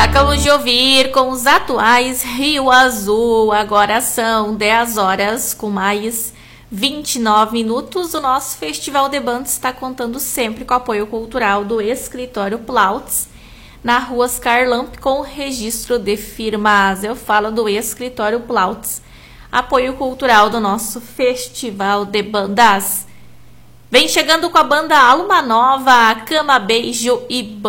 Acabamos de ouvir com os atuais Rio Azul. Agora são 10 horas com mais 29 minutos. O nosso Festival de Bandas está contando sempre com o apoio cultural do Escritório Plautz, na rua Oscar Lamp, com registro de firmas. Eu falo do Escritório Plautz, apoio cultural do nosso Festival de Bandas. Vem chegando com a banda Alma Nova, Cama, Beijo e